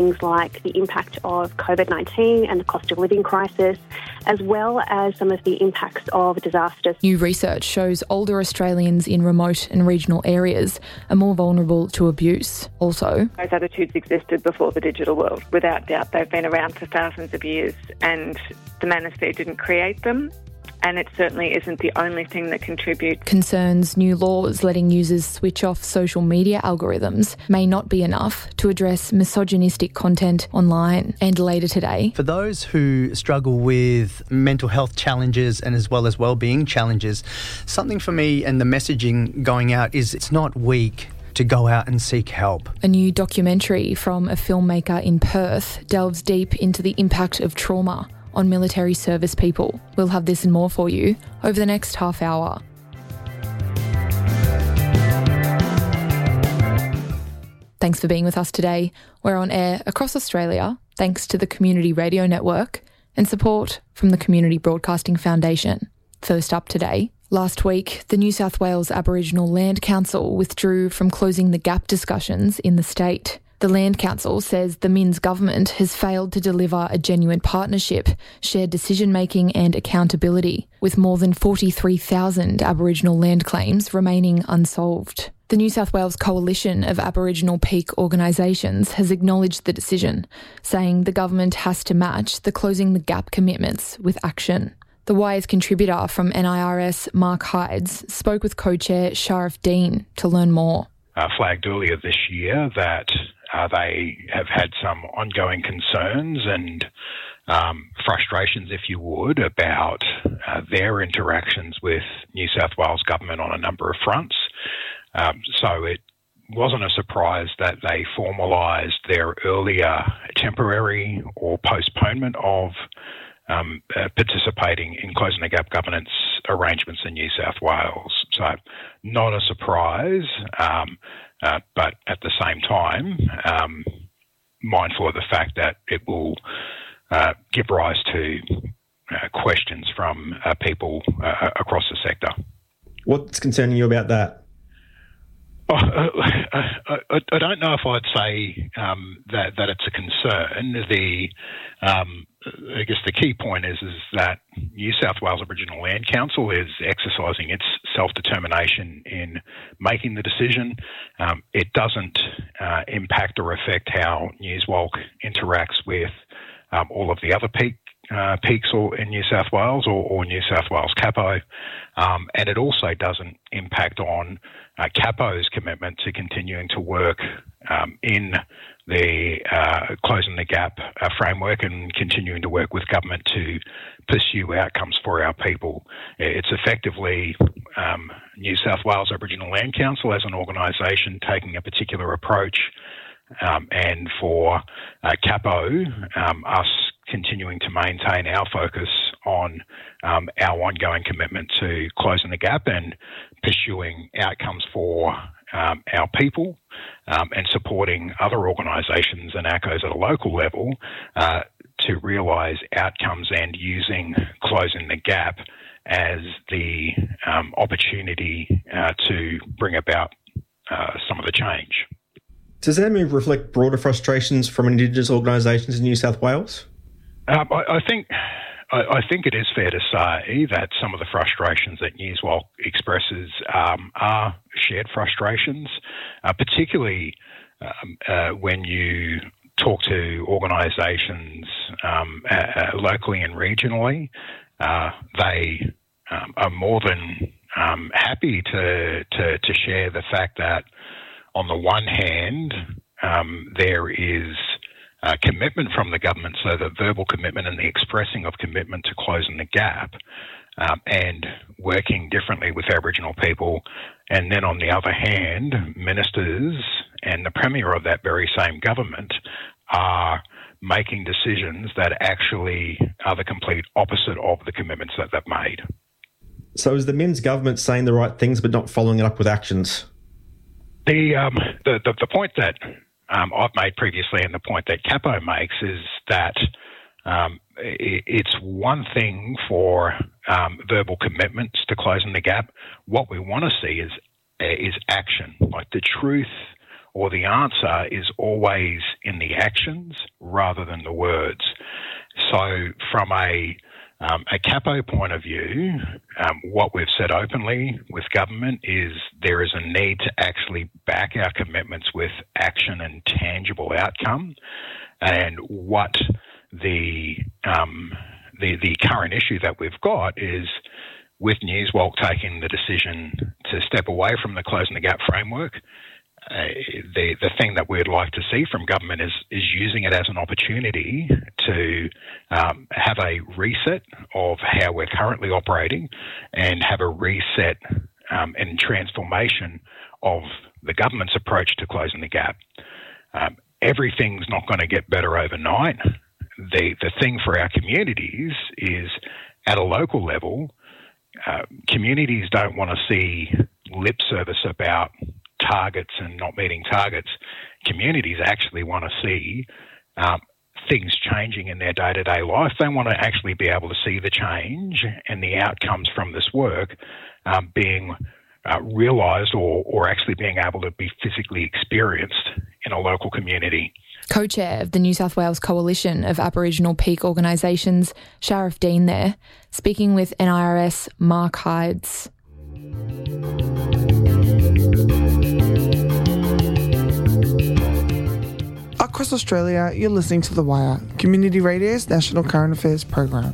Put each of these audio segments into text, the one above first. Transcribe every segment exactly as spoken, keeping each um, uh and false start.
Things like the impact of COVID nineteen and the cost of living crisis, as well as some of the impacts of disasters. New research shows older Australians in remote and regional areas are more vulnerable to abuse. Also, those attitudes existed before the digital world. Without doubt, they've been around for thousands of years, and the manosphere didn't create them. And it certainly isn't the only thing that contributes. Concerns new laws letting users switch off social media algorithms may not be enough to address misogynistic content online. And later today, for those who struggle with mental health challenges and as well as wellbeing challenges, something for me and the messaging going out is it's not weak to go out and seek help. A new documentary from a filmmaker in Perth delves deep into the impact of trauma on military service people. We'll have this and more for you over the next half hour. Thanks for being with us today. We're on air across Australia thanks to the Community Radio Network and support from the Community Broadcasting Foundation. First up today, last week, the New South Wales Aboriginal Land Council withdrew from closing the gap discussions in the state. The Land Council says the Minns government has failed to deliver a genuine partnership, shared decision-making and accountability, with more than forty-three thousand Aboriginal land claims remaining unsolved. The New South Wales Coalition of Aboriginal Peak Organisations has acknowledged the decision, saying the government has to match the Closing the Gap commitments with action. The Wires contributor from N I R S, Mark Hydes, spoke with co-chair Sharif Dean to learn more. Uh, flagged earlier this year that Uh, they have had some ongoing concerns and um, frustrations, if you would, about uh, their interactions with New South Wales government on a number of fronts. Um, so it wasn't a surprise that they formalised their earlier temporary or postponement of um, uh, participating in Closing the Gap governance arrangements in New South Wales. So not a surprise. Um, Uh, but at the same time, um, mindful of the fact that it will uh, give rise to uh, questions from uh, people uh, across the sector. What's concerning you about that? Oh, uh, I, I don't know if I'd say um, that, that it's a concern. The um, I guess the key point is is that New South Wales Aboriginal Land Council is exercising its self-determination in making the decision. Um, it doesn't uh, impact or affect how Newswalk interacts with um, all of the other peak, uh, peaks or in New South Wales or, or New South Wales Capo. Um, and it also doesn't impact on uh, Capo's commitment to continuing to work um, in the uh, Closing the Gap uh, framework and continuing to work with government to pursue outcomes for our people. It's effectively um, New South Wales Aboriginal Land Council as an organisation taking a particular approach, um, and for uh, Capo, um, us continuing to maintain our focus on um, our ongoing commitment to Closing the Gap and pursuing outcomes for Um, our people um, and supporting other organisations and A C Os at a local level uh, to realise outcomes and using Closing the Gap as the um, opportunity uh, to bring about uh, some of the change. Does that move reflect broader frustrations from Indigenous organisations in New South Wales? Um, I, I think... I think it is fair to say that some of the frustrations that Newswalk expresses um, are shared frustrations, uh, particularly um, uh, when you talk to organisations um, uh, locally and regionally. Uh, they um, are more than um, happy to, to, to share the fact that, on the one hand, um, there is Uh, commitment from the government, so the verbal commitment and the expressing of commitment to Closing the Gap um, and working differently with Aboriginal people. And then on the other hand, ministers and the Premier of that very same government are making decisions that actually are the complete opposite of the commitments that they've made. So is the Minns government saying the right things but not following it up with actions? The, um, the, the, the point that Um, I've made previously, and the point that Capo makes, is that um, it, it's one thing for um, verbal commitments to Closing the Gap. What we want to see is is action, like the truth or the answer is always in the actions rather than the words. So from a Um, a Capo point of view, um, what we've said openly with government is there is a need to actually back our commitments with action and tangible outcome. And what the um, the, the current issue that we've got is with Newswalk taking the decision to step away from the Closing the Gap framework. Uh, the the thing that we'd like to see from government is is using it as an opportunity to um, have a reset of how we're currently operating and have a reset um, and transformation of the government's approach to closing the gap. Um, everything's not going to get better overnight. The the thing for our communities is at a local level, uh, communities don't want to see lip service about targets and not meeting targets. Communities actually want to see um, things changing in their day-to-day life. They want to actually be able to see the change and the outcomes from this work um, being uh, realised or, or actually being able to be physically experienced in a local community. Co-chair of the New South Wales Coalition of Aboriginal Peak Organisations, Sharif Dean there, speaking with N I R S Mark Hydes. Across Australia, you're listening to The Wire, Community Radio's National Current Affairs program.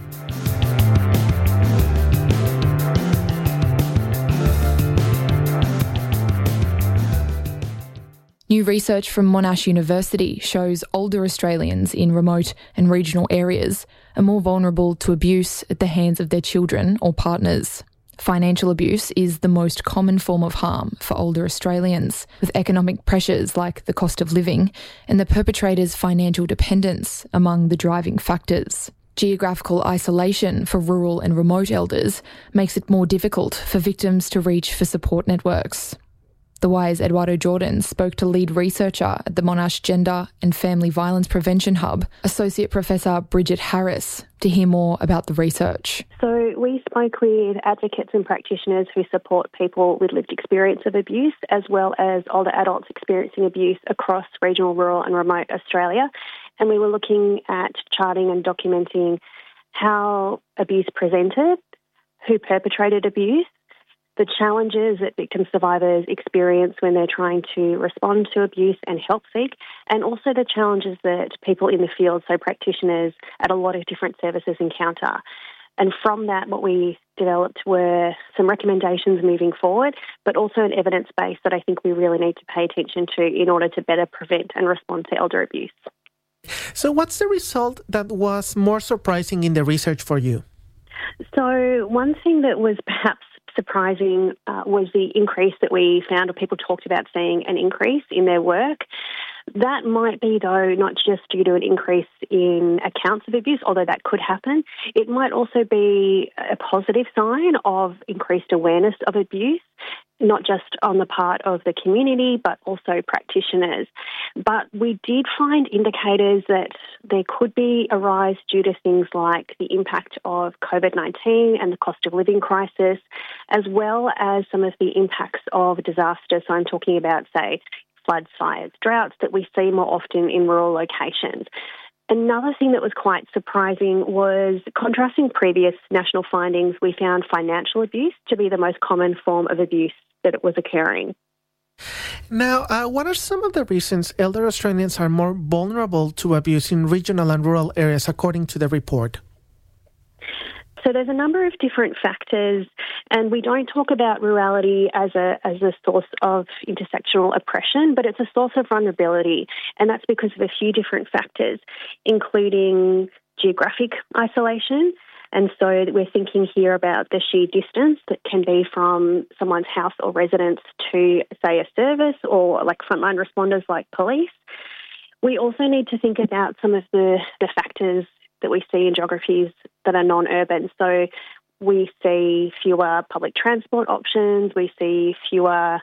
New research from Monash University shows older Australians in remote and regional areas are more vulnerable to abuse at the hands of their children or partners. Financial abuse is the most common form of harm for older Australians, with economic pressures like the cost of living and the perpetrator's financial dependence among the driving factors. Geographical isolation for rural and remote elders makes it more difficult for victims to reach for support networks. The Wire's Eduardo Jordan spoke to lead researcher at the Monash Gender and Family Violence Prevention Hub, Associate Professor Bridget Harris, to hear more about the research. So we spoke with advocates and practitioners who support people with lived experience of abuse, as well as older adults experiencing abuse across regional, rural and remote Australia. And we were looking at charting and documenting how abuse presented, who perpetrated abuse, the challenges that victim survivors experience when they're trying to respond to abuse and help seek, and also the challenges that people in the field, so practitioners at a lot of different services, encounter. And from that, what we developed were some recommendations moving forward, but also an evidence base that I think we really need to pay attention to in order to better prevent and respond to elder abuse. So what's the result that was more surprising in the research for you? So one thing that was perhaps surprising uh, was the increase that we found, or people talked about seeing an increase in their work. That might be, though, not just due to an increase in accounts of abuse, although that could happen. It might also be a positive sign of increased awareness of abuse, not just on the part of the community, but also practitioners. But we did find indicators that there could be a rise due to things like the impact of COVID nineteen and the cost of living crisis, as well as some of the impacts of disaster. So I'm talking about, say, floods, fires, droughts that we see more often in rural locations. Another thing that was quite surprising was, contrasting previous national findings, we found financial abuse to be the most common form of abuse that it was occurring. Now, uh, what are some of the reasons elder Australians are more vulnerable to abuse in regional and rural areas, according to the report? So there's a number of different factors, and we don't talk about rurality as a as a source of intersectional oppression, but it's a source of vulnerability, and that's because of a few different factors, including geographic isolation. And so we're thinking here about the sheer distance that can be from someone's house or residence to, say, a service, or like frontline responders like police. We also need to think about some of the, the factors that we see in geographies that are non-urban. So we see fewer public transport options, we see fewer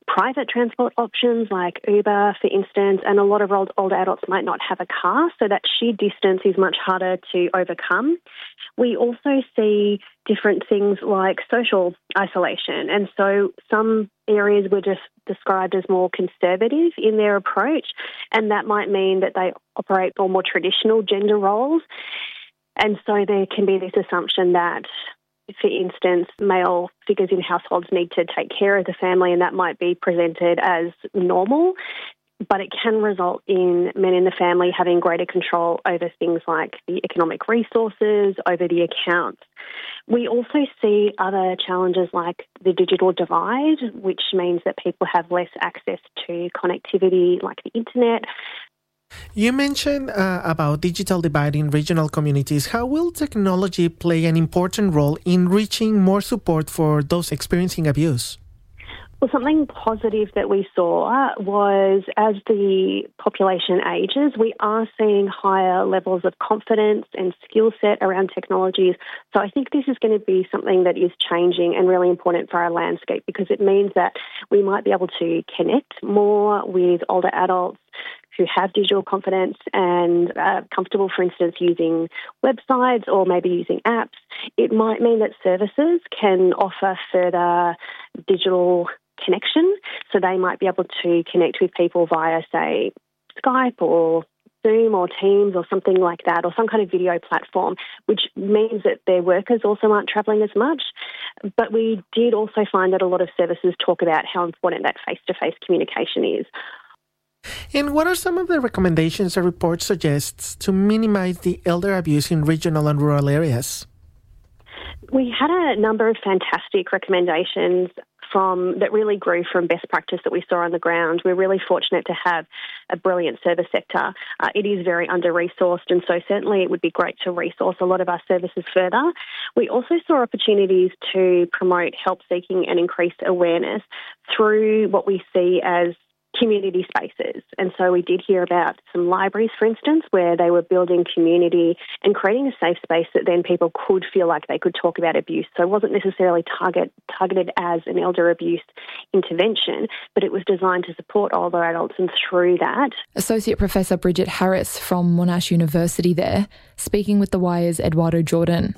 private transport options like Uber, for instance, and a lot of old, older adults might not have a car, so that sheer distance is much harder to overcome. We also see different things like social isolation, and so some areas were just described as more conservative in their approach, and that might mean that they operate on more traditional gender roles. And so there can be this assumption that, for instance, male figures in households need to take care of the family, and that might be presented as normal, but it can result in men in the family having greater control over things like the economic resources, over the accounts. We also see other challenges like the digital divide, which means that people have less access to connectivity like the internet. You mentioned uh, about digital divide in regional communities. How will technology play an important role in reaching more support for those experiencing abuse? Well, something positive that we saw was as the population ages, we are seeing higher levels of confidence and skill set around technologies. So I think this is going to be something that is changing and really important for our landscape, because it means that we might be able to connect more with older adults who have digital confidence and are comfortable, for instance, using websites or maybe using apps. It might mean that services can offer further digital connection, so they might be able to connect with people via, say, Skype or Zoom or Teams or something like that, or some kind of video platform, which means that their workers also aren't travelling as much. But we did also find that a lot of services talk about how important that face-to-face communication is. And what are some of the recommendations the report suggests to minimize the elder abuse in regional and rural areas? We had a number of fantastic recommendations from that really grew from best practice that we saw on the ground. We're really fortunate to have a brilliant service sector. Uh, it is very under-resourced, and so certainly it would be great to resource a lot of our services further. We also saw opportunities to promote help-seeking and increase awareness through what we see as community spaces. And so we did hear about some libraries, for instance, where they were building community and creating a safe space that then people could feel like they could talk about abuse. So it wasn't necessarily target, targeted as an elder abuse intervention, but it was designed to support older adults, and through that. Associate Professor Bridget Harris from Monash University there, speaking with The Wire's Eduardo Jordan.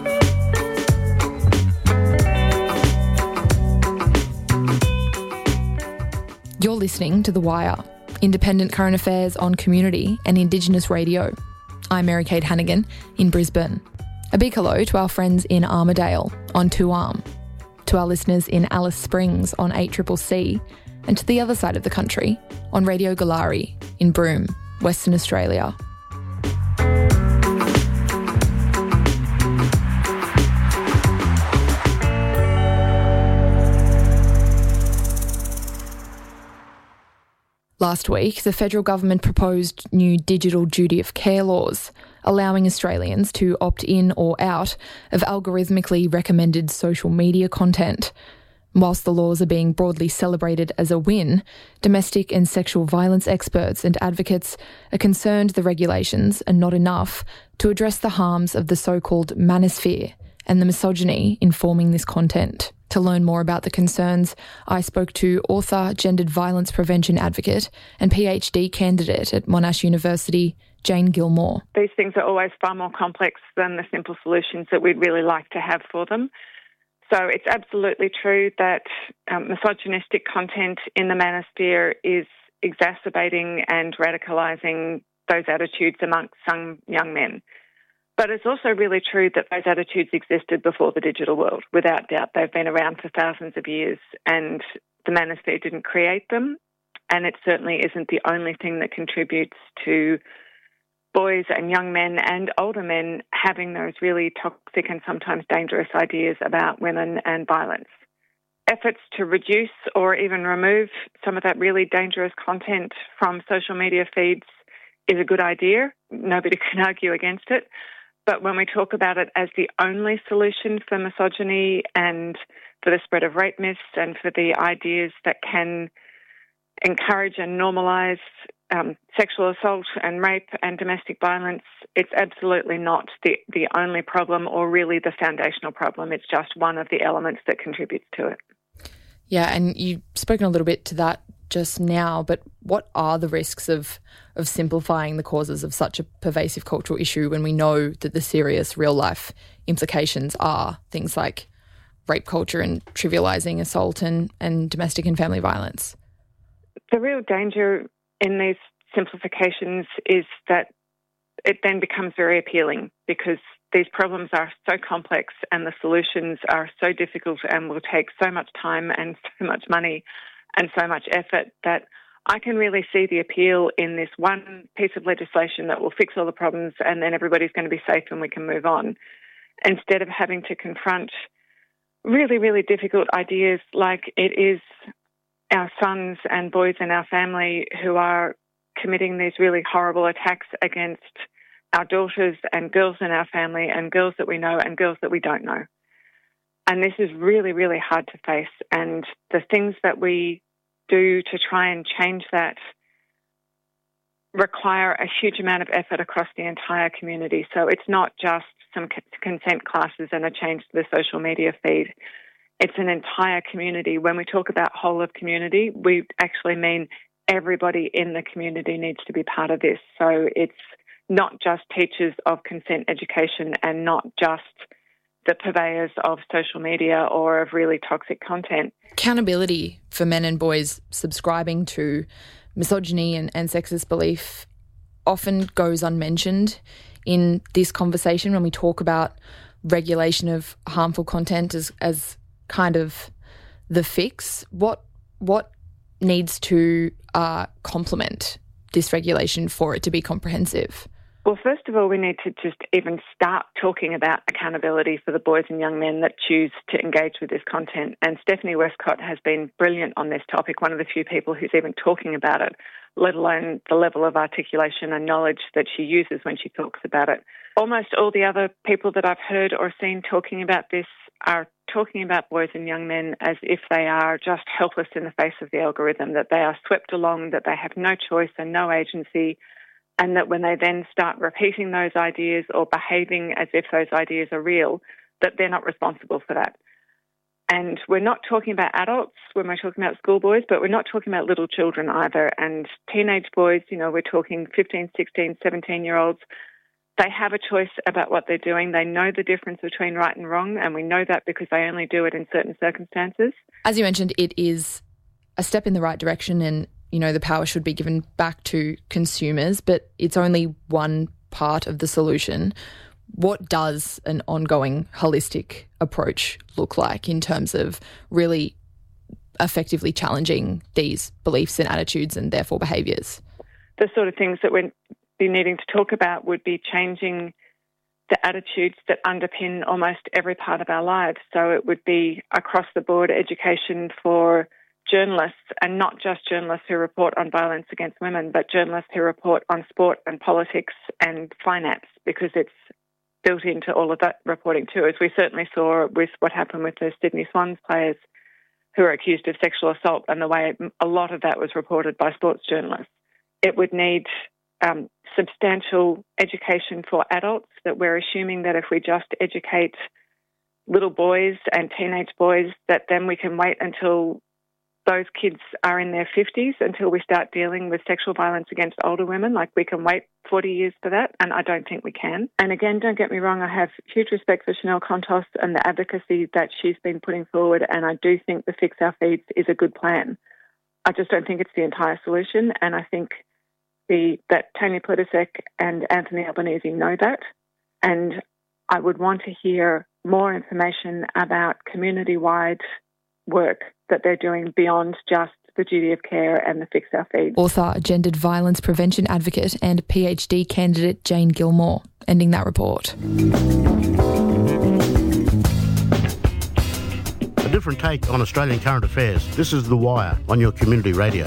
You're listening to The Wire, independent current affairs on community and Indigenous radio. I'm Mary-Kate Hannigan in Brisbane. A big hello to our friends in Armidale on two arm, to our listeners in Alice Springs on eight C C C, and to the other side of the country on Radio Galari in Broome, Western Australia. Last week, the federal government proposed new digital duty of care laws, allowing Australians to opt in or out of algorithmically recommended social media content. Whilst the laws are being broadly celebrated as a win, domestic and sexual violence experts and advocates are concerned the regulations are not enough to address the harms of the so-called manosphere and the misogyny informing this content. To learn more about the concerns, I spoke to author, gendered violence prevention advocate and PhD candidate at Monash University, Jane Gilmore. These things are always far more complex than the simple solutions that we'd really like to have for them. So it's absolutely true that um, misogynistic content in the manosphere is exacerbating and radicalising those attitudes amongst some young men. But it's also really true that those attitudes existed before the digital world. Without doubt, they've been around for thousands of years, and the manosphere didn't create them, and it certainly isn't the only thing that contributes to boys and young men and older men having those really toxic and sometimes dangerous ideas about women and violence. Efforts to reduce or even remove some of that really dangerous content from social media feeds is a good idea. Nobody can argue against it. But when we talk about it as the only solution for misogyny and for the spread of rape myths and for the ideas that can encourage and normalise um, sexual assault and rape and domestic violence, it's absolutely not the, the only problem or really the foundational problem. It's just one of the elements that contributes to it. Yeah, and you've spoken a little bit to that just now, but what are the risks of of simplifying the causes of such a pervasive cultural issue when we know that the serious real-life implications are things like rape culture and trivialising assault and, and domestic and family violence? The real danger in these simplifications is that it then becomes very appealing because these problems are so complex and the solutions are so difficult and will take so much time and so much money and so much effort that I can really see the appeal in this one piece of legislation that will fix all the problems and then everybody's going to be safe and we can move on, instead of having to confront really, really difficult ideas like it is our sons and boys in our family who are committing these really horrible attacks against our daughters and girls in our family and girls that we know and girls that we don't know. And this is really, really hard to face. And the things that we do to try and change that require a huge amount of effort across the entire community. So it's not just some consent classes and a change to the social media feed. It's an entire community. When we talk about whole of community, we actually mean everybody in the community needs to be part of this. So it's not just teachers of consent education and not just the purveyors of social media or of really toxic content. Accountability for men and boys subscribing to misogyny and, and sexist belief often goes unmentioned in this conversation when we talk about regulation of harmful content as, as kind of the fix. What what needs to uh, complement this regulation for it to be comprehensive? Well, first of all, we need to just even start talking about accountability for the boys and young men that choose to engage with this content. And Stephanie Westcott has been brilliant on this topic, one of the few people who's even talking about it, let alone the level of articulation and knowledge that she uses when she talks about it. Almost all the other people that I've heard or seen talking about this are talking about boys and young men as if they are just helpless in the face of the algorithm, that they are swept along, that they have no choice and no agency, and that when they then start repeating those ideas or behaving as if those ideas are real, that they're not responsible for that. And we're not talking about adults when we're talking about schoolboys, but we're not talking about little children either. And teenage boys, you know, we're talking fifteen, sixteen, seventeen-year-olds. They have a choice about what they're doing. They know the difference between right and wrong, and we know that because they only do it in certain circumstances. As you mentioned, it is a step in the right direction and, you know, the power should be given back to consumers, but it's only one part of the solution. What does an ongoing holistic approach look like in terms of really effectively challenging these beliefs and attitudes and therefore behaviours? The sort of things that we'd be needing to talk about would be changing the attitudes that underpin almost every part of our lives. So it would be across the board education for journalists, and not just journalists who report on violence against women, but journalists who report on sport and politics and finance, because it's built into all of that reporting too, as we certainly saw with what happened with the Sydney Swans players who are accused of sexual assault and the way a lot of that was reported by sports journalists. It would need um, substantial education for adults, that we're assuming that if we just educate little boys and teenage boys, that then we can wait until those kids are in their fifties until we start dealing with sexual violence against older women. Like, we can wait forty years for that, and I don't think we can. And again, don't get me wrong, I have huge respect for Chanel Contos and the advocacy that she's been putting forward, and I do think the Fix Our Feeds is a good plan. I just don't think it's the entire solution, and I think the that Tony Plibersek and Anthony Albanese know that, and I would want to hear more information about community-wide work that they're doing beyond just the duty of care and the Fix Our Feeds. Author, gendered violence prevention advocate and PhD candidate Jane Gilmore, ending that report. A different take on Australian current affairs. This is The Wire on your community radio.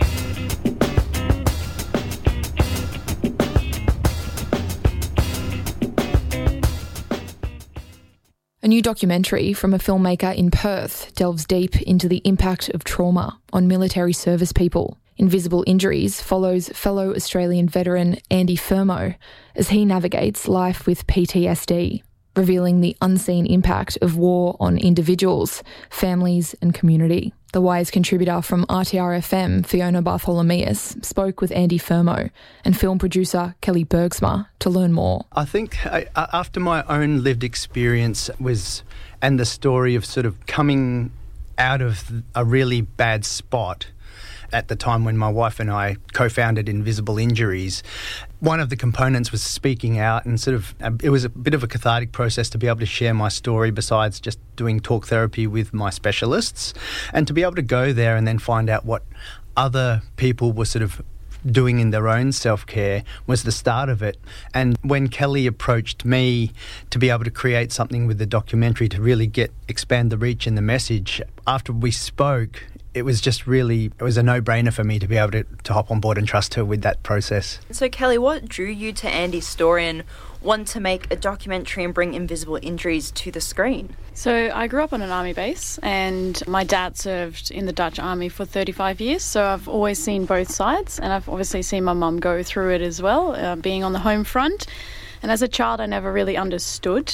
A new documentary from a filmmaker in Perth delves deep into the impact of trauma on military service people. Invisible Injuries follows fellow Australian veteran Andy Fermo as he navigates life with P T S D, revealing the unseen impact of war on individuals, families and community. The Wire's contributor from R T R F M, Fiona Bartholomeus, spoke with Andy Fermo and film producer Kelly Bergsma to learn more. I think I, after my own lived experience was, and the story of sort of coming out of a really bad spot at the time when my wife and I co-founded Invisible Injuries, one of the components was speaking out, and sort of it was a bit of a cathartic process to be able to share my story besides just doing talk therapy with my specialists, and to be able to go there and then find out what other people were sort of doing in their own self-care was the start of it. And when Kelly approached me to be able to create something with the documentary to really get expand the reach and the message, after we spoke, it was just really, it was a no-brainer for me to be able to, to hop on board and trust her with that process. So Kelly, what drew you to Andy's story and want to make a documentary and bring Invisible Injuries to the screen? So I grew up on an army base, and my dad served in the Dutch army for thirty-five years, so I've always seen both sides, and I've obviously seen my mum go through it as well, uh, being on the home front. And as a child, I never really understood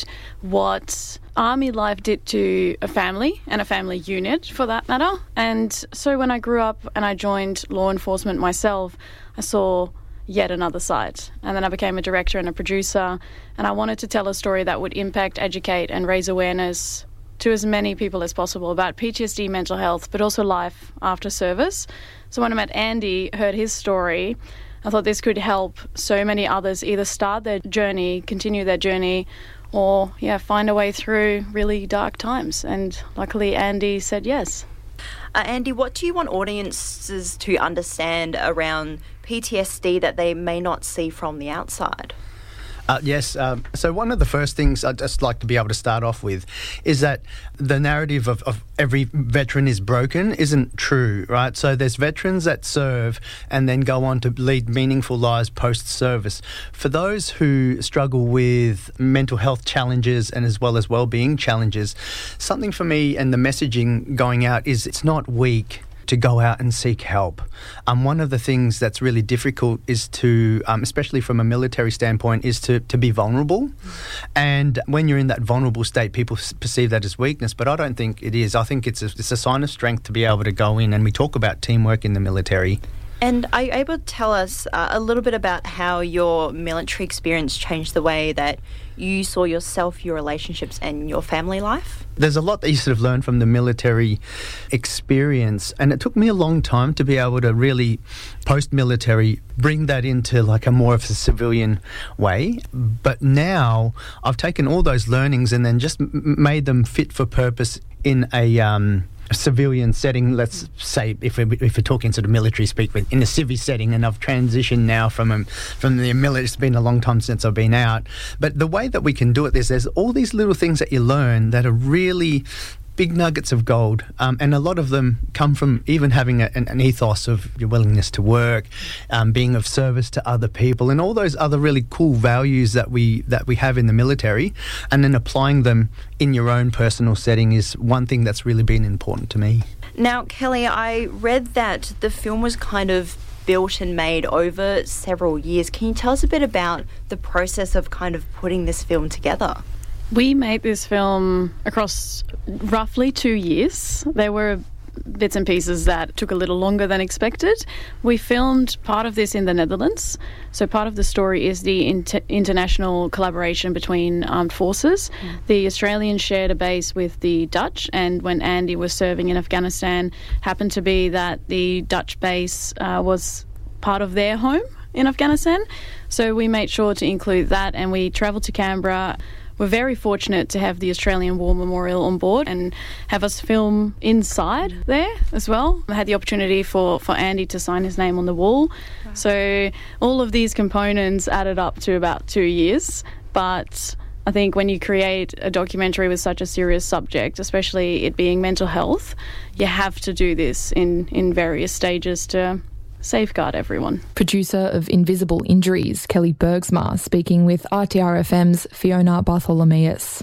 what army life did to a family and a family unit, for that matter. And so when I grew up and I joined law enforcement myself, I saw yet another side. And then I became a director and a producer, and I wanted to tell a story that would impact, educate and raise awareness to as many people as possible about P T S D, mental health, but also life after service. So when I met Andy, heard his story, I thought this could help so many others either start their journey, continue their journey, or yeah, find a way through really dark times. And luckily Andy said yes. Uh, Andy, what do you want audiences to understand around P T S D that they may not see from the outside? Uh, yes. Um, so one of the first things I'd just like to be able to start off with is that the narrative of, of every veteran is broken isn't true, right? So there's veterans that serve and then go on to lead meaningful lives post-service. For those who struggle with mental health challenges and as well as well-being challenges, something for me and the messaging going out is it's not weak to go out and seek help. Um, one of the things that's really difficult is to, um, especially from a military standpoint, is to, to be vulnerable. Mm. And when you're in that vulnerable state, people perceive that as weakness, but I don't think it is. I think it's a, it's a sign of strength to be able to go in, and we talk about teamwork in the military. And are you able to tell us uh, a little bit about how your military experience changed the way that you saw yourself, your relationships and your family life? There's a lot that you sort of learn from the military experience, and it took me a long time to be able to really, post-military, bring that into like a more of a civilian way. But now I've taken all those learnings and then just m- made them fit for purpose in a... Um, A civilian setting, let's say, if we're, if we're talking sort of military speak, in a civvy setting, and I've transitioned now from um, from the military. It's been a long time since I've been out. But the way that we can do it is there's all these little things that you learn that are really big nuggets of gold, um, and a lot of them come from even having a, an, an ethos of your willingness to work, um, being of service to other people, and all those other really cool values that we that we have in the military, and then applying them in your own personal setting is one thing that's really been important to me. Now, Kelly, I read that the film was kind of built and made over several years. Can you tell us a bit about the process of kind of putting this film together? We made this film across roughly two years. There were bits and pieces that took a little longer than expected. We filmed part of this in the Netherlands. So part of the story is the inter- international collaboration between armed forces. Mm. The Australians shared a base with the Dutch, and when Andy was serving in Afghanistan, happened to be that the Dutch base uh, was part of their home in Afghanistan. So we made sure to include that, and we travelled to Canberra. We're very fortunate to have the Australian War Memorial on board and have us film inside there as well. I had the opportunity for, for Andy to sign his name on the wall. Wow. So all of these components added up to about two years. But I think when you create a documentary with such a serious subject, especially it being mental health, you have to do this in, in various stages to safeguard everyone. Producer of Invisible Injuries, Kelly Bergsma, speaking with R T R F M's Fiona Bartholomeus.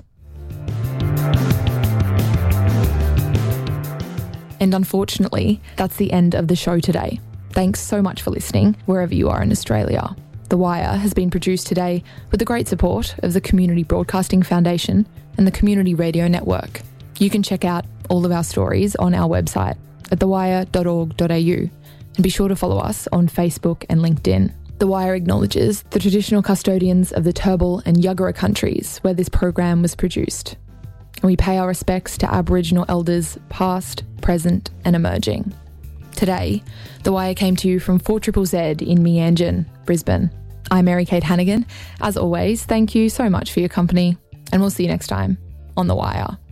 And unfortunately, that's the end of the show today. Thanks so much for listening, wherever you are in Australia. The Wire has been produced today with the great support of the Community Broadcasting Foundation and the Community Radio Network. You can check out all of our stories on our website, at the wire dot org dot a u, and be sure to follow us on Facebook and LinkedIn. The Wire acknowledges the traditional custodians of the Turrbal and Yuggera countries where this program was produced. And we pay our respects to Aboriginal elders past, present and emerging. Today, The Wire came to you from four Z Z in Meanjin, Brisbane. I'm Mary-Kate Hannigan. As always, thank you so much for your company, and we'll see you next time on The Wire.